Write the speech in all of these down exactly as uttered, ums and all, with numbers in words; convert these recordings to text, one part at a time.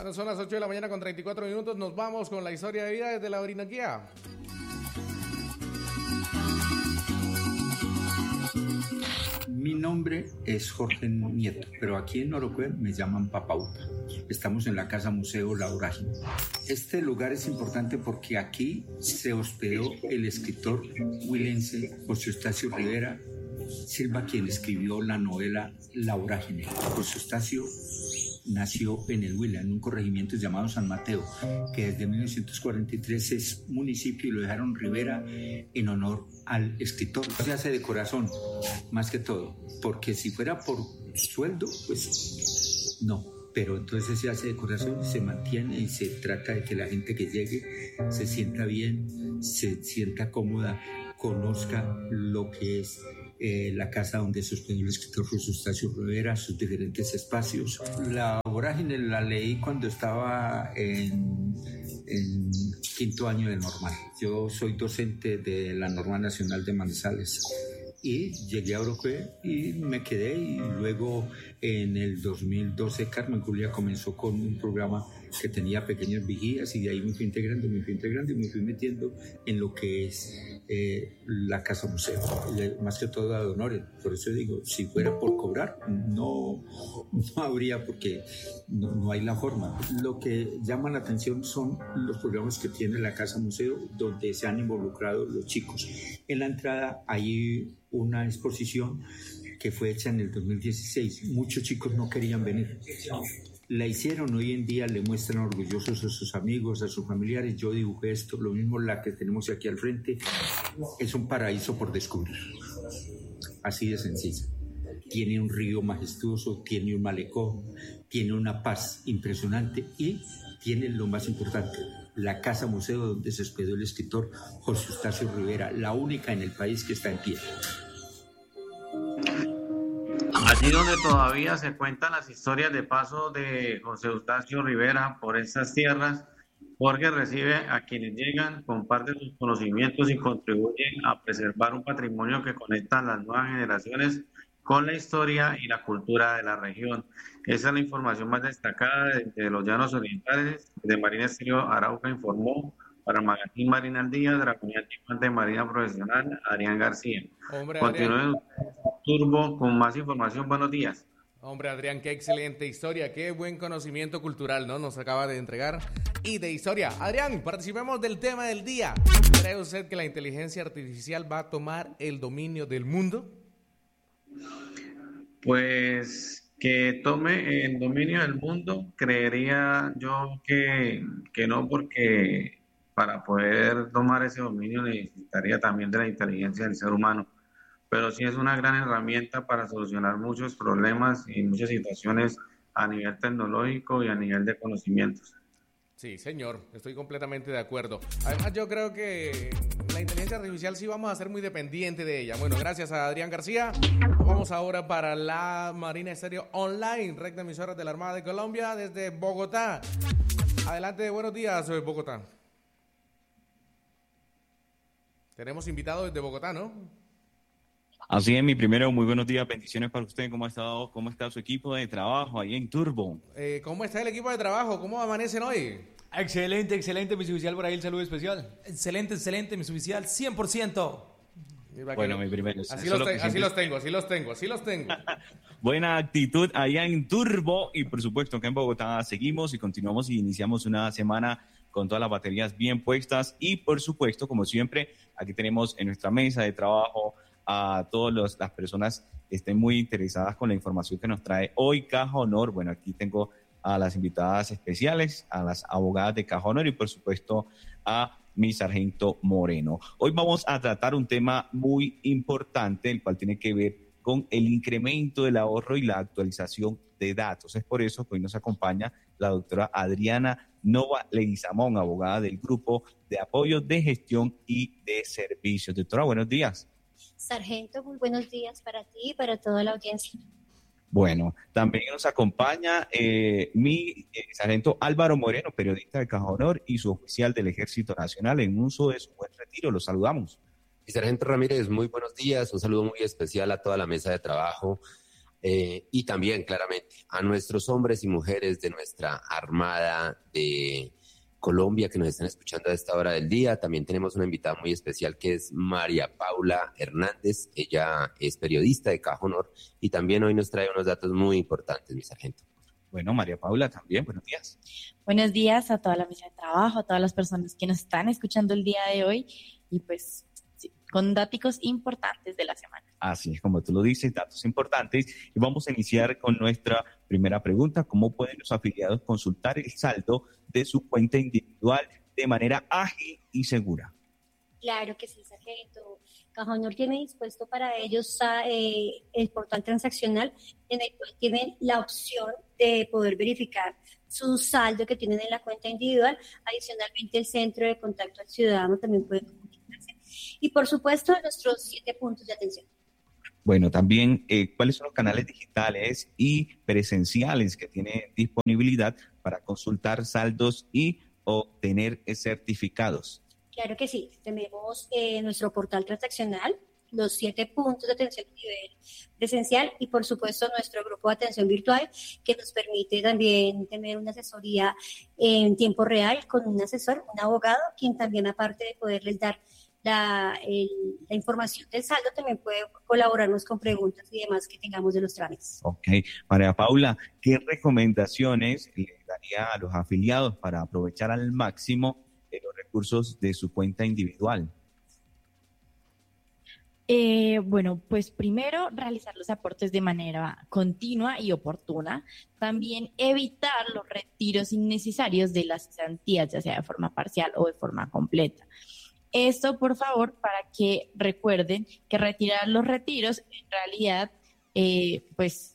Bueno, son las ocho de la mañana con treinta y cuatro minutos. Nos vamos con la historia de vida desde la Orinoquía. Mi nombre es Jorge Nieto, pero aquí en Orocue me llaman Papauta. Estamos en la Casa Museo La Vorágine. Este lugar es importante porque aquí se hospedó el escritor huilense José Eustacio Rivera Silva, quien escribió la novela La Vorágine. José Eustacio nació en el Huila, en un corregimiento llamado San Mateo, que desde mil novecientos cuarenta y tres es municipio y lo dejaron Rivera en honor al escritor. Se hace de corazón, más que todo, porque si fuera por sueldo, pues no. Pero entonces se hace de corazón, se mantiene y se trata de que la gente que llegue se sienta bien, se sienta cómoda, conozca lo que es Eh, la casa donde se hospedó el escritor José Eustacio Rivera, sus diferentes espacios. La Vorágine la leí cuando estaba en, en quinto año de normal. Yo soy docente de la Normal Nacional de Manizales y llegué a Orocue y me quedé, y luego en el dos mil doce Carmen Julia comenzó con un programa que tenía pequeñas vigías y de ahí me fui integrando, me fui integrando y me fui metiendo en lo que es eh, la Casa Museo, más que todo a honores. Por eso digo, si fuera por cobrar, no, no habría, porque no, no hay la forma. Lo que llama la atención son los programas que tiene la Casa Museo, donde se han involucrado los chicos. En la entrada hay una exposición que fue hecha en el dos mil dieciséis. Muchos chicos no querían venir. La hicieron, hoy en día le muestran orgullosos a sus amigos, a sus familiares. Yo dibujé esto, lo mismo la que tenemos aquí al frente. Es un paraíso por descubrir. Así de sencillo. Tiene un río majestuoso, tiene un malecón, tiene una paz impresionante y tiene lo más importante, la Casa Museo donde se hospedó el escritor José Eustacio Rivera, la única en el país que está en pie. Allí donde todavía se cuentan las historias de paso de José Eustacio Rivera por estas tierras, Jorge recibe a quienes llegan, comparte sus conocimientos y contribuye a preservar un patrimonio que conecta a las nuevas generaciones con la historia y la cultura de la región. Esa es la información más destacada de los Llanos Orientales. De Marina Estéreo Arauca informó para el Magazine Marina al Día, Dragonía de Marina Profesional, Adrián García. Continúen Turbo con más información. Buenos días. Hombre, Adrián, qué excelente historia, qué buen conocimiento cultural, ¿no? Nos acaba de entregar y de historia. Adrián, participemos del tema del día. ¿Cree usted que la inteligencia artificial va a tomar el dominio del mundo? Pues que tome el dominio del mundo, creería yo que, que no, porque para poder tomar ese dominio necesitaría también de la inteligencia del ser humano. Pero sí es una gran herramienta para solucionar muchos problemas y muchas situaciones a nivel tecnológico y a nivel de conocimientos. Sí, señor, estoy completamente de acuerdo. Además, yo creo que la inteligencia artificial sí vamos a ser muy dependiente de ella. Bueno, gracias a Adrián García. Vamos ahora para la Marina Estéreo Online, red de emisoras de la Armada de Colombia desde Bogotá. Adelante, buenos días, Bogotá. Tenemos invitado desde Bogotá, ¿no? Así es, mi primero, muy buenos días, bendiciones para usted. ¿Cómo ha estado, cómo está su equipo de trabajo ahí en Turbo? Eh, ¿Cómo está el equipo de trabajo? ¿Cómo amanecen hoy? Excelente, excelente, mi suboficial, por ahí el saludo especial. Excelente, excelente, mi suboficial, cien por ciento. Bueno, mi primero. Así, los, te- así siempre... los tengo, así los tengo, así los tengo. Buena actitud allá en Turbo y por supuesto que en Bogotá seguimos y continuamos y iniciamos una semana con todas las baterías bien puestas y por supuesto, como siempre, aquí tenemos en nuestra mesa de trabajo a todas las personas que estén muy interesadas con la información que nos trae hoy Caja Honor. Bueno, aquí tengo a las invitadas especiales, a las abogadas de Caja Honor y por supuesto a mi sargento Moreno. Hoy vamos a tratar un tema muy importante, el cual tiene que ver con el incremento del ahorro y la actualización de datos. Es por eso que hoy nos acompaña la doctora Adriana Nova Leguizamón, abogada del Grupo de Apoyo de Gestión y de Servicios. Doctora, buenos días. Sargento, muy buenos días para ti y para toda la audiencia. Bueno, también nos acompaña eh, mi eh, sargento Álvaro Moreno, periodista de Caja Honor y su oficial del Ejército Nacional en uso de su buen retiro. Los saludamos. Y sargento Ramírez, muy buenos días. Un saludo muy especial a toda la mesa de trabajo, Eh, y también, claramente, a nuestros hombres y mujeres de nuestra Armada de Colombia que nos están escuchando a esta hora del día. También tenemos una invitada muy especial que es María Paula Hernández. Ella es periodista de Caja Honor y también hoy nos trae unos datos muy importantes, mi sargento. Bueno, María Paula, también, buenos días. Buenos días a toda la mesa de trabajo, a todas las personas que nos están escuchando el día de hoy y pues sí, con datos importantes de la semana. Así es, como tú lo dices, datos importantes. Y vamos a iniciar con nuestra primera pregunta. ¿Cómo pueden los afiliados consultar el saldo de su cuenta individual de manera ágil y segura? Claro que sí, sargento. Caja Honor tiene dispuesto para ellos eh, el portal transaccional en el cual tienen la opción de poder verificar su saldo que tienen en la cuenta individual. Adicionalmente, el Centro de Contacto al Ciudadano también puede comunicarse. Y, por supuesto, nuestros siete puntos de atención. Bueno, también, eh, ¿cuáles son los canales digitales y presenciales que tienen disponibilidad para consultar saldos y obtener certificados? Claro que sí. Tenemos eh, nuestro portal transaccional, los siete puntos de atención a nivel presencial y, por supuesto, nuestro grupo de atención virtual que nos permite también tener una asesoría en tiempo real con un asesor, un abogado, quien también, aparte de poderles dar La, el, la información del saldo, también puede colaborarnos con preguntas y demás que tengamos de los trámites. Ok. María Paula, ¿qué recomendaciones le daría a los afiliados para aprovechar al máximo eh, los recursos de su cuenta individual? Eh, bueno, pues primero realizar los aportes de manera continua y oportuna. También evitar los retiros innecesarios de las cesantías, ya sea de forma parcial o de forma completa. Esto, por favor, para que recuerden que retirar los retiros, en realidad, eh, pues,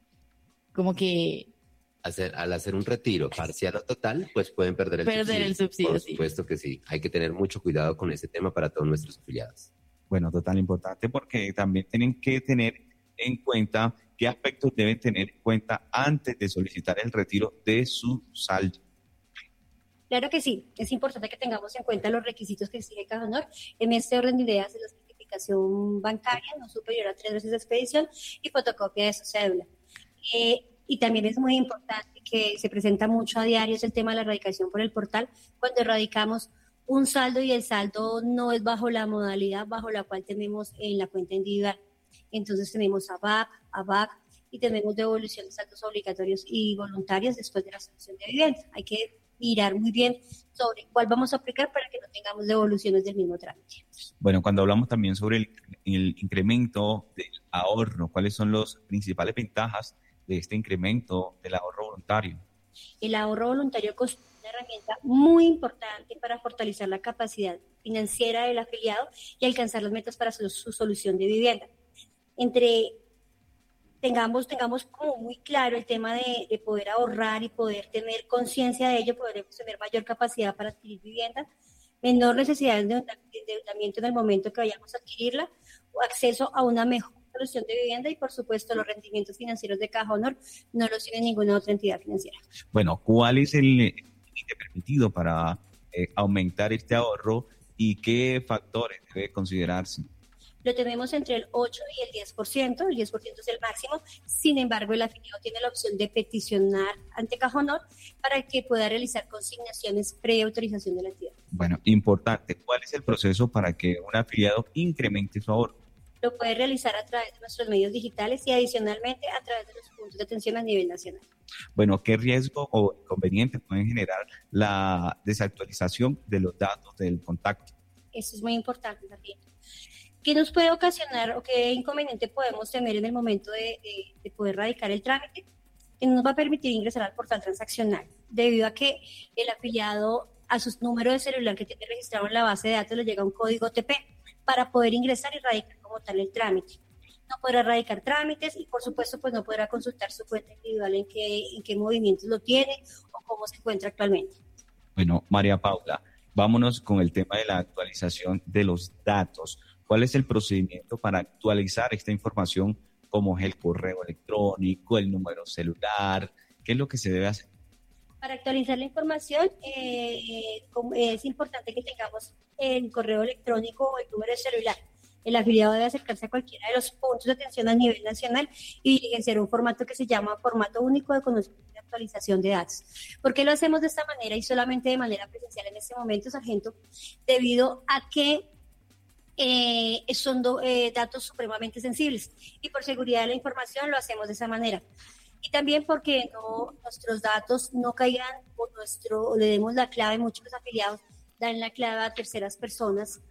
como que... Hacer, al hacer un retiro parcial o total, pues pueden perder el perder subsidio. el subsidio. Por supuesto sí. que sí. Hay que tener mucho cuidado con ese tema para todos nuestros afiliados. Bueno, total importante porque también tienen que tener en cuenta qué aspectos deben tener en cuenta antes de solicitar el retiro de su saldo. Claro que sí, es importante que tengamos en cuenta los requisitos que exige Caja Honor. En este orden de ideas es la certificación bancaria, no superior a tres veces de expedición y fotocopia de su cédula. Eh, y también es muy importante que se presenta mucho a diario es el tema de la erradicación por el portal. Cuando erradicamos un saldo y el saldo no es bajo la modalidad bajo la cual tenemos en la cuenta individual. Entonces tenemos A B A C, A B A C y tenemos devolución de saldos obligatorios y voluntarios después de la solución de vivienda. Hay que mirar muy bien sobre cuál vamos a aplicar para que no tengamos devoluciones del mismo trámite. Bueno, cuando hablamos también sobre el, el incremento del ahorro, ¿cuáles son las principales ventajas de este incremento del ahorro voluntario? El ahorro voluntario constituye una herramienta muy importante para fortalecer la capacidad financiera del afiliado y alcanzar las metas para su, su solución de vivienda. Entre tengamos, tengamos como muy claro el tema de, de poder ahorrar y poder tener conciencia de ello, podremos tener mayor capacidad para adquirir vivienda, menor necesidad de endeudamiento en el momento que vayamos a adquirirla, o acceso a una mejor solución de vivienda y, por supuesto, los rendimientos financieros de Caja Honor no los tiene ninguna otra entidad financiera. Bueno, ¿cuál es el límite permitido para eh, aumentar este ahorro y qué factores debe considerarse? Lo tenemos entre el ocho y el diez por ciento, el diez por ciento es el máximo. Sin embargo, el afiliado tiene la opción de peticionar ante Caja Honor para que pueda realizar consignaciones pre-autorización de la entidad. Bueno, importante, ¿cuál es el proceso para que un afiliado incremente su ahorro? Lo puede realizar a través de nuestros medios digitales y adicionalmente a través de los puntos de atención a nivel nacional. Bueno, ¿qué riesgo o inconveniente pueden generar la desactualización de los datos del contacto? Eso es muy importante también. ¿Qué nos puede ocasionar o qué inconveniente podemos tener en el momento de, de, de poder radicar el trámite? Que no nos va a permitir ingresar al portal transaccional, debido a que el afiliado a su número de celular que tiene registrado en la base de datos le llega un código O T P para poder ingresar y radicar como tal el trámite. No podrá radicar trámites y, por supuesto, pues no podrá consultar su cuenta individual en qué, en qué movimientos lo tiene o cómo se encuentra actualmente. Bueno, María Paula, vámonos con el tema de la actualización de los datos. ¿Cuál es el procedimiento para actualizar esta información, como es el correo electrónico, el número celular? ¿Qué es lo que se debe hacer? Para actualizar la información, eh, es importante que tengamos el correo electrónico o el número de celular. El afiliado debe acercarse a cualquiera de los puntos de atención a nivel nacional y diligenciar un formato que se llama formato único de conocimiento y actualización de datos. ¿Por qué lo hacemos de esta manera y solamente de manera presencial en este momento, sargento? Debido a que eh, son do, eh, datos supremamente sensibles y por seguridad de la información lo hacemos de esa manera. Y también porque no, nuestros datos no caigan o, nuestro, o le demos la clave, muchos afiliados dan la clave a terceras personas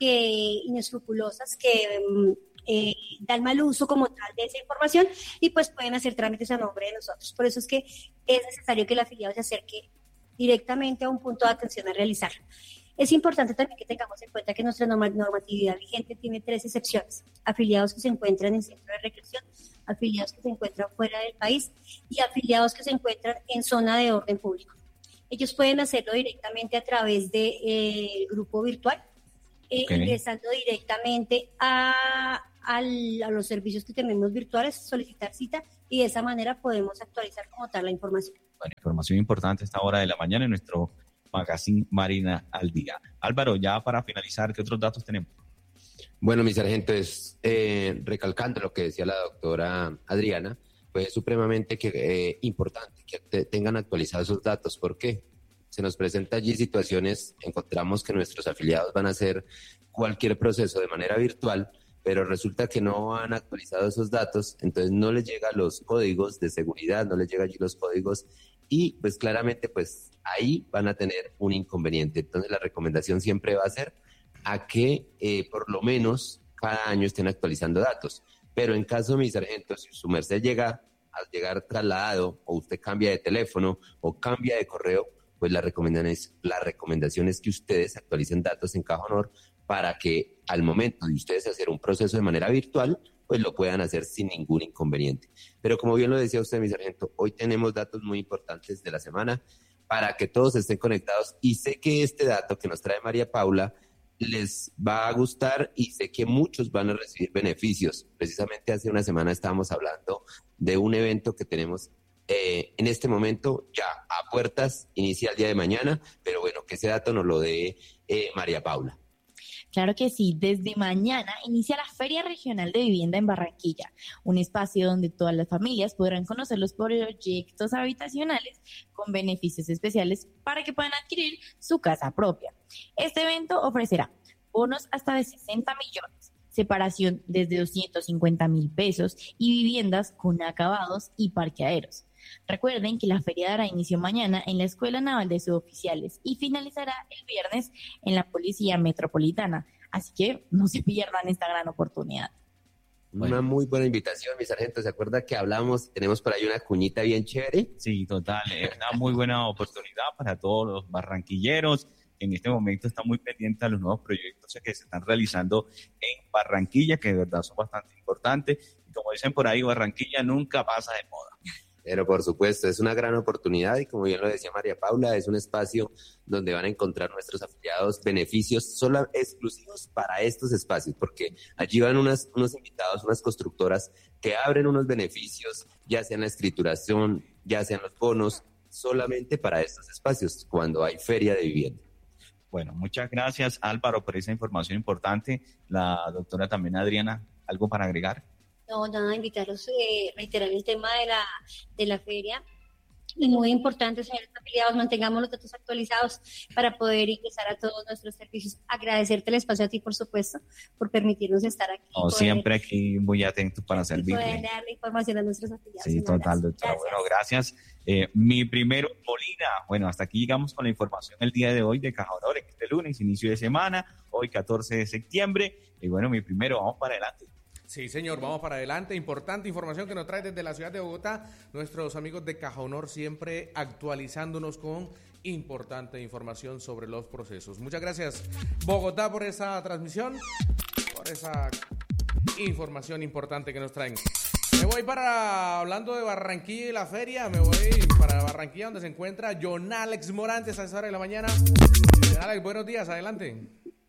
que inescrupulosas que eh, dan mal uso como tal de esa información y pues pueden hacer trámites a nombre de nosotros. Por eso es que es necesario que el afiliado se acerque directamente a un punto de atención a realizarlo. Es importante también que tengamos en cuenta que nuestra normatividad vigente tiene tres excepciones: afiliados que se encuentran en centro de recreación, afiliados que se encuentran fuera del país y afiliados que se encuentran en zona de orden público. Ellos pueden hacerlo directamente a través del de, eh, grupo virtual, eh, okay. ingresando directamente a, al, a los servicios que tenemos virtuales, solicitar cita y de esa manera podemos actualizar como tal la información. Bueno, información importante a esta hora de la mañana en nuestro Magazine Marina al Día. Álvaro, ya para finalizar, ¿qué otros datos tenemos? Bueno, mis sargentos, eh, recalcando lo que decía la doctora Adriana, pues es supremamente que, eh, importante que te, tengan actualizados esos datos. ¿Por qué? Se nos presenta allí situaciones, encontramos que nuestros afiliados van a hacer cualquier proceso de manera virtual, pero resulta que no han actualizado esos datos, entonces no les llegan los códigos de seguridad, no les llegan allí los códigos y pues claramente pues ahí van a tener un inconveniente. Entonces la recomendación siempre va a ser a que eh, por lo menos cada año estén actualizando datos. Pero en caso, mis sargentos, si su merced llega al llegar trasladado o usted cambia de teléfono o cambia de correo, pues la recomendación es, la recomendación es que ustedes actualicen datos en Caja Honor para que al momento de ustedes hacer un proceso de manera virtual, pues lo puedan hacer sin ningún inconveniente. Pero como bien lo decía usted, mi sargento, hoy tenemos datos muy importantes de la semana para que todos estén conectados y sé que este dato que nos trae María Paula les va a gustar y sé que muchos van a recibir beneficios. Precisamente hace una semana estábamos hablando de un evento que tenemos eh, en este momento ya a puertas, inicia el día de mañana, pero bueno, que ese dato nos lo dé eh, María Paula. Claro que sí, desde mañana inicia la Feria Regional de Vivienda en Barranquilla, un espacio donde todas las familias podrán conocer los proyectos habitacionales con beneficios especiales para que puedan adquirir su casa propia. Este evento ofrecerá bonos hasta de sesenta millones, separación desde doscientos cincuenta mil pesos y viviendas con acabados y parqueaderos. Recuerden que la feria dará inicio mañana en la Escuela Naval de Suboficiales y finalizará el viernes en la Policía Metropolitana. Así que no se pierdan esta gran oportunidad. Bueno. Una muy buena invitación, mi sargento. ¿Se acuerda que hablamos? Tenemos por ahí una cuñita bien chévere. Sí, total. Es una muy buena oportunidad para todos los barranquilleros que en este momento están muy pendientes a los nuevos proyectos que se están realizando en Barranquilla, que de verdad son bastante importantes. Y como dicen por ahí, Barranquilla nunca pasa de moda. Pero por supuesto, es una gran oportunidad y como bien lo decía María Paula, es un espacio donde van a encontrar nuestros afiliados beneficios solo exclusivos para estos espacios, porque allí van unas, unos invitados, unas constructoras que abren unos beneficios, ya sea en la escrituración, ya sean los bonos, solamente para estos espacios, cuando hay feria de vivienda. Bueno, muchas gracias Álvaro por esa información importante. La doctora también Adriana, ¿algo para agregar? No, nada, invitarlos, eh, reiterar el tema de la, de la feria. Y muy importante, señores afiliados, mantengamos los datos actualizados para poder ingresar a todos nuestros servicios. Agradecerte el espacio a ti, por supuesto, por permitirnos estar aquí. Oh, siempre aquí muy atento para servirle. Poder dar la información a nuestros afiliados. Sí, total, doctora. Gracias. Bueno, gracias. Eh, mi primero, Molina. Bueno, hasta aquí llegamos con la información el día de hoy de Caja Honor, este lunes, inicio de semana, hoy catorce de septiembre. Y bueno, mi primero, vamos para adelante. Sí, señor, vamos para adelante. Importante información que nos trae desde la ciudad de Bogotá. Nuestros amigos de Caja Honor siempre actualizándonos con importante información sobre los procesos. Muchas gracias, Bogotá, por esa transmisión, por esa información importante que nos traen. Me voy para, hablando de Barranquilla y la feria, me voy para Barranquilla donde se encuentra John Alex Morantes a esa hora de la mañana. John Alex, buenos días, adelante.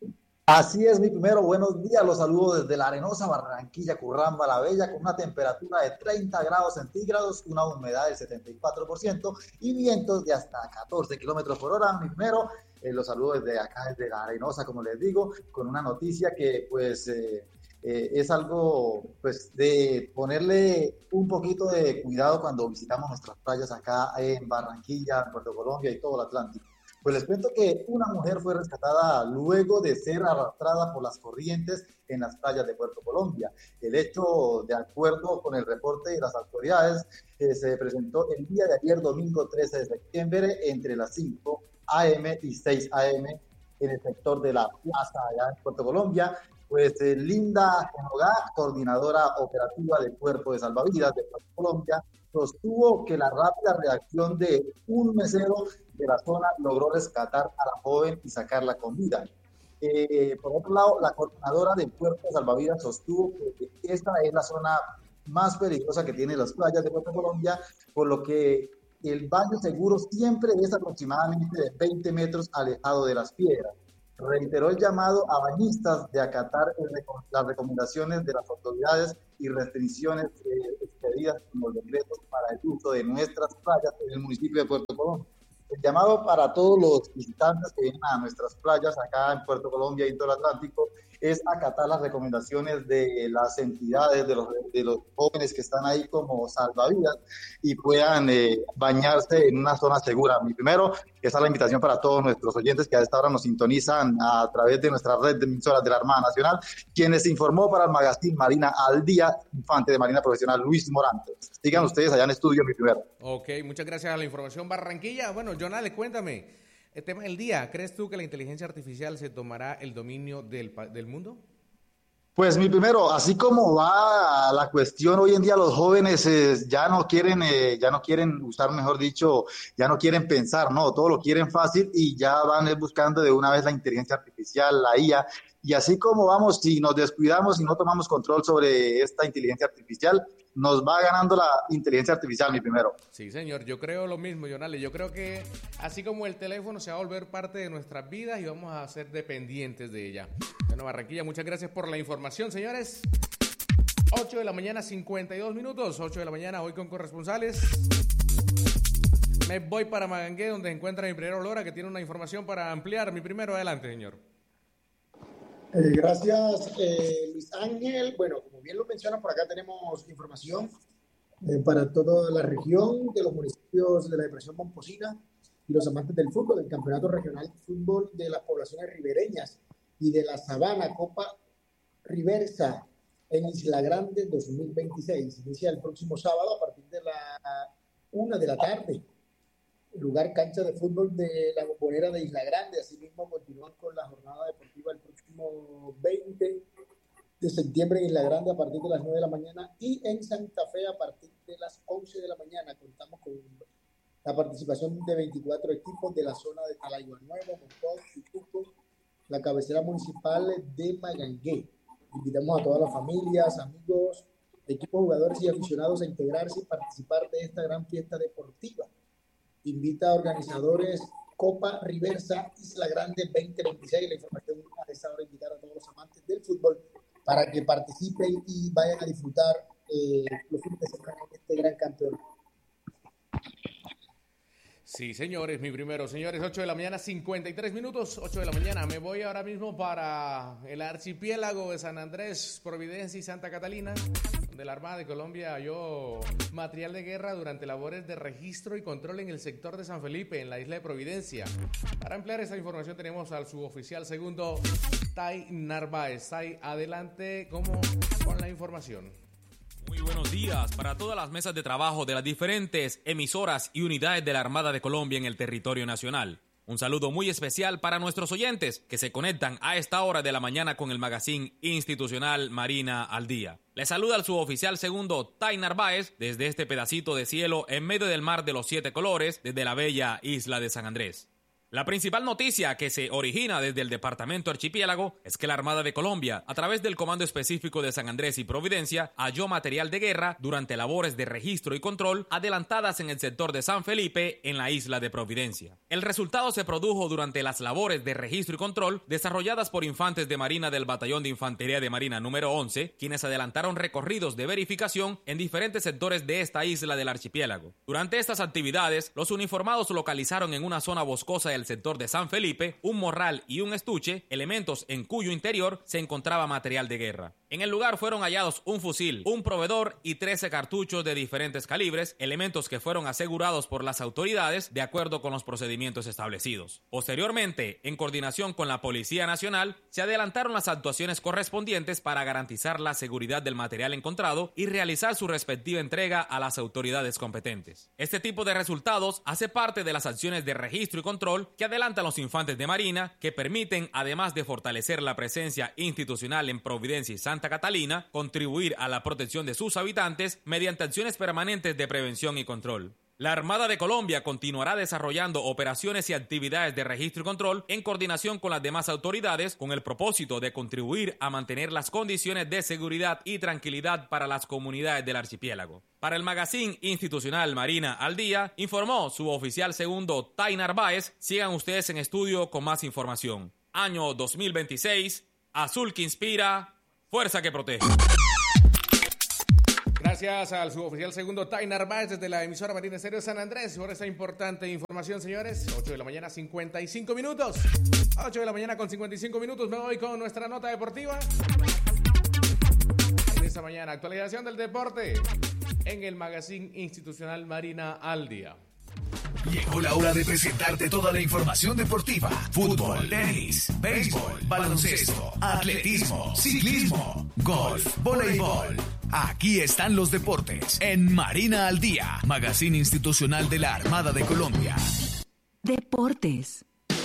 Así es, mi primero, buenos días, los saludo desde la arenosa Barranquilla, Curramba, la Bella, con una temperatura de treinta grados centígrados, una humedad del setenta y cuatro por ciento y vientos de hasta catorce kilómetros por hora. Mi primero, eh, los saludo desde acá, desde la arenosa, como les digo, con una noticia que pues eh, eh, es algo pues de ponerle un poquito de cuidado cuando visitamos nuestras playas acá en Barranquilla, en Puerto Colombia y todo el Atlántico. Pues les cuento que una mujer fue rescatada luego de ser arrastrada por las corrientes en las playas de Puerto Colombia. El hecho, de acuerdo con el reporte de las autoridades, eh, se presentó el día de ayer, domingo trece de septiembre, entre las cinco a eme y seis a eme en el sector de la plaza allá en Puerto Colombia. Pues eh, Linda Genogá, coordinadora operativa del Cuerpo de Salvavidas de Puerto Colombia, sostuvo que la rápida reacción de un mesero de la zona logró rescatar a la joven y sacarla con vida. Eh, por otro lado, la coordinadora del Cuerpo de Salvavidas sostuvo que esta es la zona más peligrosa que tiene las playas de Puerto Colombia, por lo que el baño seguro siempre es aproximadamente de veinte metros alejado de las piedras. Reiteró el llamado a bañistas de acatar el, las recomendaciones de las autoridades y restricciones eh, expedidas en los decretos para el uso de nuestras playas en el municipio de Puerto Colombia. El llamado para todos los visitantes que vienen a nuestras playas acá en Puerto Colombia y en todo el Atlántico es acatar las recomendaciones de las entidades, de los, de los jóvenes que están ahí como salvavidas y puedan eh, bañarse en una zona segura. Mi primero, esa es la invitación para todos nuestros oyentes que a esta hora nos sintonizan a través de nuestra red de emisoras de la Armada Nacional, quienes informó para el magazine Marina al Día, infante de Marina Profesional Luis Morante. Sigan ustedes allá en estudio, mi primero. Ok, muchas gracias a la información Barranquilla. Bueno, Jonale, cuéntame. El tema del día, ¿crees tú que la inteligencia artificial se tomará el dominio del, del mundo? Pues mi primero, así como va la cuestión hoy en día, los jóvenes eh, ya no quieren, eh, ya no quieren usar, mejor dicho, ya no quieren pensar, no, todo lo quieren fácil y ya van buscando de una vez la inteligencia artificial, la I A, y así como vamos, si nos descuidamos y no tomamos control sobre esta inteligencia artificial, nos va ganando la inteligencia artificial, mi primero. Sí, señor, yo creo lo mismo, Jonale. Yo creo que así como el teléfono se va a volver parte de nuestras vidas y vamos a ser dependientes de ella. Bueno, Barranquilla, muchas gracias por la información, señores. ocho de la mañana, cincuenta y dos minutos. ocho de la mañana, hoy con corresponsales. Me voy para Magangué, donde se encuentra mi primero Lora, que tiene una información para ampliar. Mi primero, adelante, señor. Eh, gracias, eh, Luis Ángel. Bueno, como bien lo menciona, por acá tenemos información eh, para toda la región de los municipios de la Depresión Momposina y los amantes del fútbol, del Campeonato Regional de Fútbol de las poblaciones ribereñas y de la Sabana, Copa Riversa en Isla Grande dos mil veintiséis. Inicia el próximo sábado a partir de la una de la tarde. El lugar cancha de fútbol de la Bombonera de Isla Grande. Asimismo, continúan con la jornada deportiva el próximo veinte de septiembre en Isla Grande a partir de las nueve de la mañana y en Santa Fe a partir de las once de la mañana. Contamos con la participación de veinticuatro equipos de la zona de Talaigua Nuevo, Moncón, Pituco, la cabecera municipal de Magangué. Invitamos a todas las familias, amigos, equipos, jugadores y aficionados a integrarse y participar de esta gran fiesta deportiva. Invita a organizadores Copa Riversa Isla Grande veinte veintiséis. La información a esta hora, invitar a todos los amantes del fútbol para que participen y vayan a disfrutar eh, los fines de semana de este gran campeonato. Sí, señores, mi primero. Señores, ocho de la mañana, cincuenta y tres minutos, ocho de la mañana. Me voy ahora mismo para el archipiélago de San Andrés, Providencia y Santa Catalina, donde la Armada de Colombia halló material de guerra durante labores de registro y control en el sector de San Felipe, en la isla de Providencia. Para ampliar esta información tenemos al suboficial segundo, Tai Narváez. Tai, adelante como con la información. Muy buenos días para todas las mesas de trabajo de las diferentes emisoras y unidades de la Armada de Colombia en el territorio nacional. Un saludo muy especial para nuestros oyentes que se conectan a esta hora de la mañana con el magazine institucional Marina al Día. Les saluda el suboficial segundo Tai Narváez desde este pedacito de cielo en medio del mar de los siete colores, desde la bella isla de San Andrés. La principal noticia que se origina desde el departamento Archipiélago es que la Armada de Colombia, a través del Comando Específico de San Andrés y Providencia, halló material de guerra durante labores de registro y control adelantadas en el sector de San Felipe, en la isla de Providencia. El resultado se produjo durante las labores de registro y control desarrolladas por infantes de Marina del Batallón de Infantería de Marina número once, quienes adelantaron recorridos de verificación en diferentes sectores de esta isla del archipiélago. Durante estas actividades, los uniformados localizaron en una zona boscosa del el sector de San Felipe, un morral y un estuche, elementos en cuyo interior se encontraba material de guerra. En el lugar fueron hallados un fusil, un proveedor y trece cartuchos de diferentes calibres, elementos que fueron asegurados por las autoridades de acuerdo con los procedimientos establecidos. Posteriormente, en coordinación con la Policía Nacional, se adelantaron las actuaciones correspondientes para garantizar la seguridad del material encontrado y realizar su respectiva entrega a las autoridades competentes. Este tipo de resultados hace parte de las acciones de registro y control que adelantan los infantes de Marina, que permiten, además de fortalecer la presencia institucional en Providencia y Santa Catalina, contribuir a la protección de sus habitantes mediante acciones permanentes de prevención y control. La Armada de Colombia continuará desarrollando operaciones y actividades de registro y control en coordinación con las demás autoridades con el propósito de contribuir a mantener las condiciones de seguridad y tranquilidad para las comunidades del archipiélago. Para el magazine institucional Marina al Día, informó su oficial segundo Tai Narváez. Sigan ustedes en estudio con más información. Año dos mil veintiséis, azul que inspira, fuerza que protege. Gracias al suboficial segundo Tai Narváez desde la emisora Marina Estéreo San Andrés por esta importante información, señores. ocho de la mañana, cincuenta y cinco minutos. ocho de la mañana con cincuenta y cinco minutos. Me voy con nuestra nota deportiva. En esta mañana, actualización del deporte en el magazine institucional Marina al Día. Llegó la hora de presentarte toda la información deportiva. Fútbol, tenis, béisbol, baloncesto, atletismo, ciclismo, golf, voleibol. Aquí están los deportes en Marina al Día, magazine institucional de la Armada de Colombia. Deportes.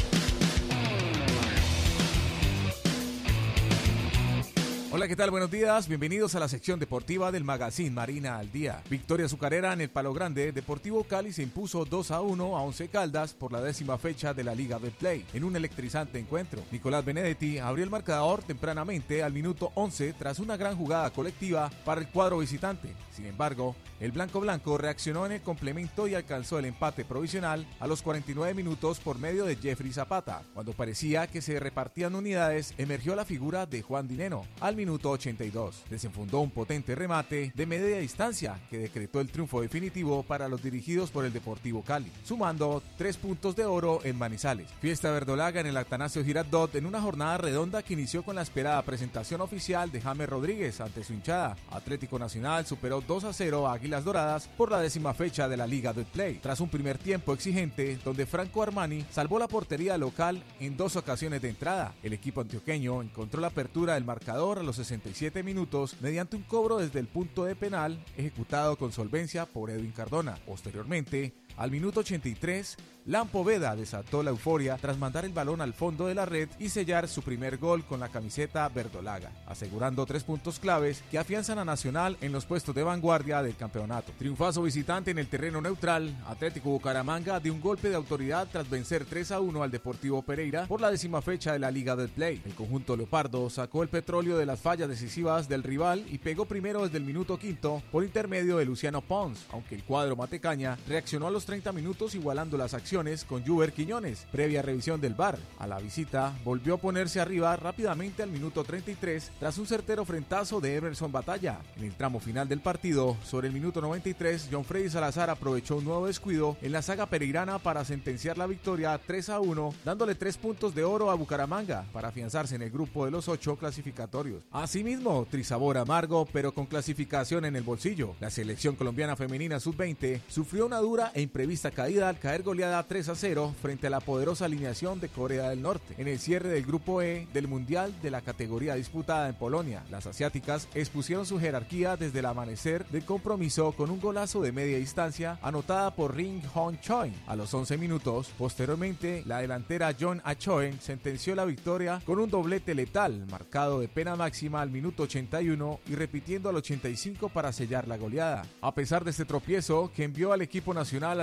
Hola, ¿qué tal? Buenos días. Bienvenidos a la sección deportiva del magazine Marina al Día. Victoria azucarera en el Palo Grande. Deportivo Cali se impuso dos a uno a Once Caldas por la décima fecha de la Liga Betplay en un electrizante encuentro. Nicolás Benedetti abrió el marcador tempranamente al minuto once tras una gran jugada colectiva para el cuadro visitante. Sin embargo, el Blanco Blanco reaccionó en el complemento y alcanzó el empate provisional a los cuarenta y nueve minutos por medio de Jeffrey Zapata. Cuando parecía que se repartían unidades, emergió la figura de Juan Dineno al minuto ochenta y dos. Desenfundó un potente remate de media distancia que decretó el triunfo definitivo para los dirigidos por el Deportivo Cali, sumando tres puntos de oro en Manizales. Fiesta verdolaga en el Atanasio Girardot en una jornada redonda que inició con la esperada presentación oficial de James Rodríguez ante su hinchada. Atlético Nacional superó dos a cero a Águilas Doradas por la décima fecha de la Liga Betplay, tras un primer tiempo exigente donde Franco Armani salvó la portería local en dos ocasiones de entrada. El equipo antioqueño encontró la apertura del marcador a los sesenta y siete minutos mediante un cobro desde el punto de penal ejecutado con solvencia por Edwin Cardona. Posteriormente, al minuto ochenta y tres, Lampo Veda desató la euforia tras mandar el balón al fondo de la red y sellar su primer gol con la camiseta verdolaga, asegurando tres puntos claves que afianzan a Nacional en los puestos de vanguardia del campeonato. Triunfazo visitante en el terreno neutral. Atlético Bucaramanga dio un golpe de autoridad tras vencer tres a uno al Deportivo Pereira por la décima fecha de la Liga del Play. El conjunto leopardo sacó el petróleo de las fallas decisivas del rival y pegó primero desde el minuto quinto por intermedio de Luciano Pons, aunque el cuadro matecaña reaccionó a los treinta minutos igualando las acciones con Juber Quiñones, previa revisión del V A R. A la visita volvió a ponerse arriba rápidamente al minuto treinta y tres tras un certero frentazo de Emerson Batalla. En el tramo final del partido, sobre el minuto noventa y tres, John Freddy Salazar aprovechó un nuevo descuido en la saga pereirana para sentenciar la victoria tres a uno, dándole tres puntos de oro a Bucaramanga para afianzarse en el grupo de los ocho clasificatorios. Asimismo, trisabor amargo, pero con clasificación en el bolsillo. La selección colombiana femenina sub veinte sufrió una dura e imprevista caída al caer goleada tres a cero frente a la poderosa alineación de Corea del Norte en el cierre del grupo E del Mundial de la categoría disputada en Polonia. Las asiáticas expusieron su jerarquía desde el amanecer del compromiso con un golazo de media distancia anotada por Ring Hong Choi a los once minutos. Posteriormente, la delantera John Achoen sentenció la victoria con un doblete letal marcado de pena máxima al minuto ochenta y uno y repitiendo al ochenta y cinco para sellar la goleada. A pesar de este tropiezo que envió al equipo nacional al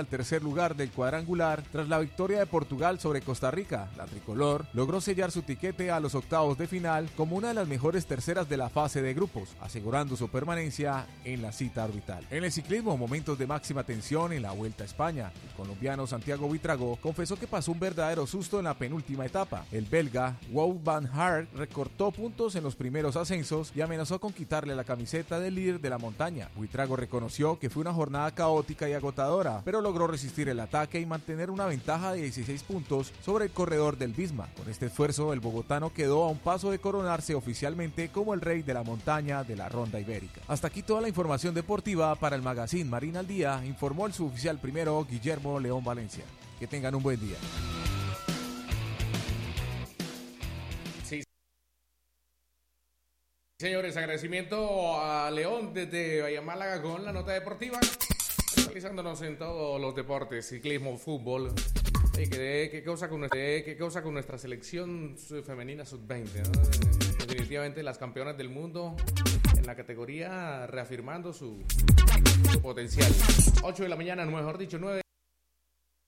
al tercer lugar del cuadrangular tras la victoria de Portugal sobre Costa Rica. La tricolor logró sellar su tiquete a los octavos de final como una de las mejores terceras de la fase de grupos, asegurando su permanencia en la cita orbital. En el ciclismo, momentos de máxima tensión en la Vuelta a España. El colombiano Santiago Buitrago confesó que pasó un verdadero susto en la penúltima etapa. El belga Wout van Aert recortó puntos en los primeros ascensos y amenazó con quitarle la camiseta de líder de la montaña. Buitrago reconoció que fue una jornada caótica y agotadora, pero logró resistir el ataque y mantener una ventaja de dieciséis puntos sobre el corredor del Visma. Con este esfuerzo, el bogotano quedó a un paso de coronarse oficialmente como el rey de la montaña de la Ronda Ibérica. Hasta aquí toda la información deportiva para el Magazine Marina al Día, informó el suboficial primero Guillermo León Valencia. Que tengan un buen día. Sí. Señores, agradecimiento a León desde Bahía Málaga con la nota deportiva, actualizándonos en todos los deportes, ciclismo, fútbol. Hey, ¿qué, qué, cosa con nuestra, ¿Qué cosa con nuestra selección femenina sub veinte? ¿No? Definitivamente las campeonas del mundo en la categoría, reafirmando su, su potencial. ocho de la mañana, mejor dicho, nueve.